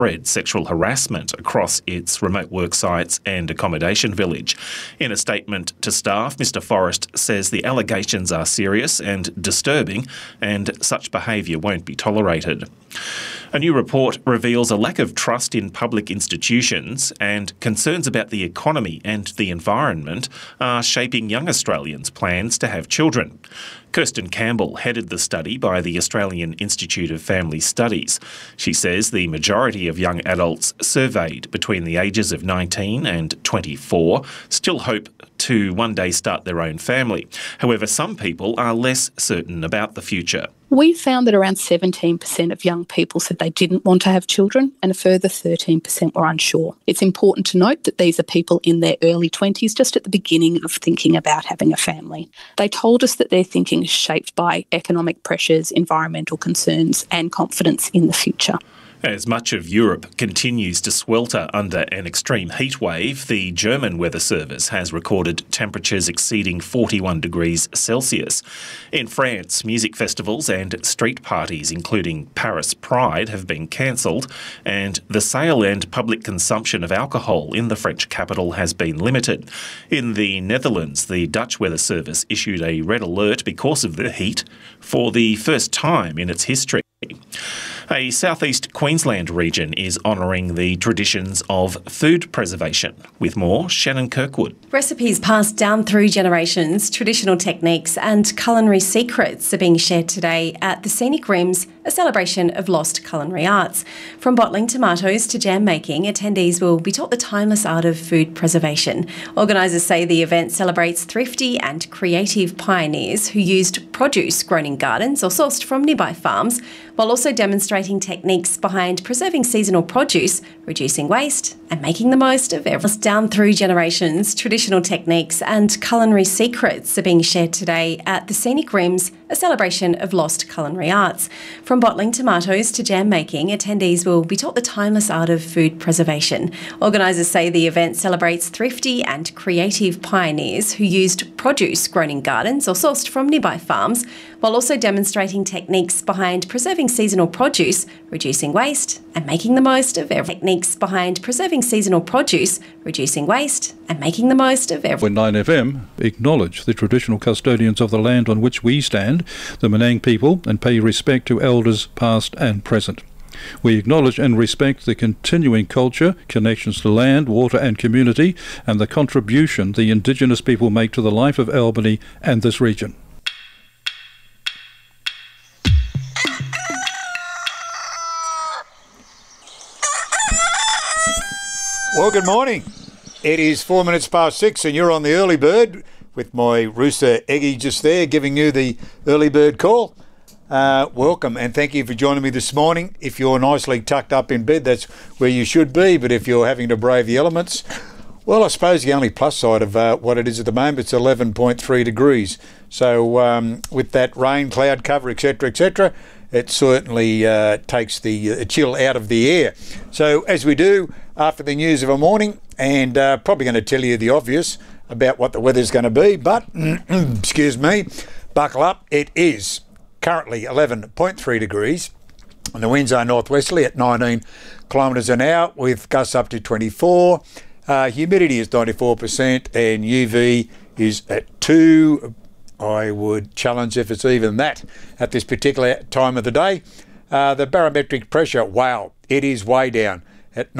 widespread sexual harassment across its remote work sites and accommodation village. In a statement to staff, Mr Forrest says the allegations are serious and disturbing and such behaviour won't be tolerated. A new report reveals a lack of trust in public institutions and concerns about the economy and the environment are shaping young Australians' plans to have children. Kirsten Campbell headed the study by the Australian Institute of Family Studies. She says the majority of young adults surveyed between the ages of 19 and 24 still hope to one day start their own family. However, some people are less certain about the future. We found that around 17% of young people said they didn't want to have children and a further 13% were unsure. It's important to note that these are people in their early 20s, just at the beginning of thinking about having a family. They told us that their thinking is shaped by economic pressures, environmental concerns and confidence in the future. As much of Europe continues to swelter under an extreme heat wave, the German Weather Service has recorded temperatures exceeding 41 degrees Celsius. In France, music festivals and street parties, including Paris Pride, have been cancelled, and the sale and public consumption of alcohol in the French capital has been limited. In the Netherlands, the Dutch Weather Service issued a red alert because of the heat for the first time in its history. A southeast Queensland region is honouring the traditions of food preservation. With more, Shannon Kirkwood. Recipes passed down through generations, traditional techniques and culinary secrets are being shared today at the Scenic Rims, a celebration of lost culinary arts. From bottling tomatoes to jam making, attendees will be taught the timeless art of food preservation. Organisers say the event celebrates thrifty and creative pioneers who used produce grown in gardens or sourced from nearby farms, while also demonstrating techniques behind preserving seasonal produce, reducing waste and making the most of everything. Down through generations, traditional techniques and culinary secrets are being shared today at the Scenic Rims, a celebration of lost culinary arts. From bottling tomatoes to jam making, attendees will be taught the timeless art of food preservation. Organisers say the event celebrates thrifty and creative pioneers who used produce grown in gardens or sourced from nearby farms, while also demonstrating techniques behind preserving seasonal produce, reducing waste and making the most of every. Techniques behind preserving seasonal produce, reducing waste and making the most of every. When 9FM acknowledge the traditional custodians of the land on which we stand, the Menang people, and pay respect to elders past and present. We acknowledge and respect the continuing culture, connections to land, water and community, and the contribution the Indigenous people make to the life of Albany and this region. Well, good morning. It is 4 minutes past 6 and you're on the early bird with my rooster Eggy just there giving you the early bird call. Welcome and thank you for joining me this morning. If you're nicely tucked up in bed, that's where you should be. But if you're having to brave the elements, well, I suppose the only plus side of what it is at the moment, it's 11.3 degrees. So with that rain, cloud cover, etc., it certainly takes the chill out of the air. So as we do after the news of a morning, and probably going to tell you the obvious about what the weather's going to be, but excuse me, buckle up. It is currently 11.3 degrees and the winds are northwesterly at 19 kilometres an hour with gusts up to 24. Humidity is 94% and UV is at 2. I would challenge if it's even that at this particular time of the day. The barometric pressure, wow, it is way down at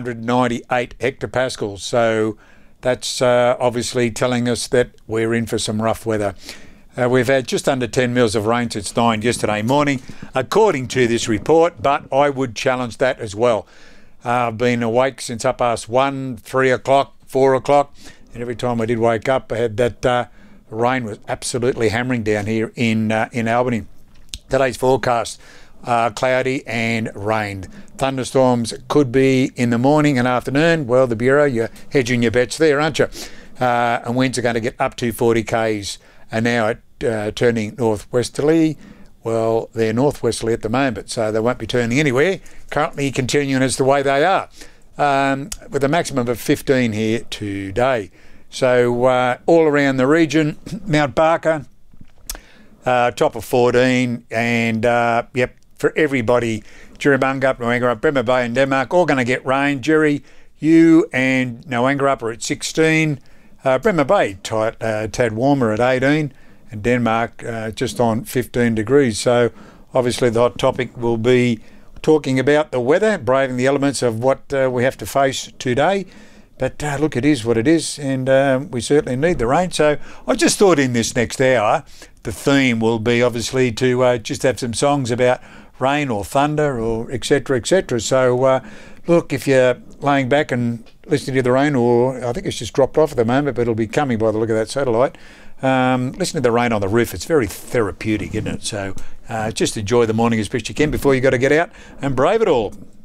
998 hectopascals. So that's obviously telling us that we're in for some rough weather. We've had just under 10 mils of rain since 9 yesterday morning, according to this report, but I would challenge that as well. I've been awake since up past 1, 3 o'clock, 4 o'clock, and every time I did wake up, I had that rain was absolutely hammering down here in Albany. Today's forecast, cloudy and rain. Thunderstorms could be in the morning and afternoon. Well, the Bureau, you're hedging your bets there, aren't you? And winds are going to get up to 40 k's an hour, turning northwesterly. Well, they're northwesterly at the moment, so they won't be turning anywhere. Currently continuing as the way they are, with a maximum of 15 here today. So all around the region, Mount Barker, top of 14, and yep, for everybody Juribungup, Noangarup, Bremer Bay and Denmark, all going to get rain. Jerry, you and Noangarup are at 16. Bremer Bay, tad warmer at 18. And Denmark just on 15 degrees. So obviously the hot topic will be talking about the weather, braving the elements of what we have to face today. But look, it is what it is, and we certainly need the rain. So I just thought in this next hour, the theme will be obviously to just have some songs about rain or thunder or etc. etc. So look, if you're laying back and listening to the rain, or I think it's just dropped off at the moment, but it'll be coming by the look of that satellite. Listen to the rain on the roof. It's very therapeutic, isn't it? So just enjoy the morning as best you can before you got to get out and brave it all.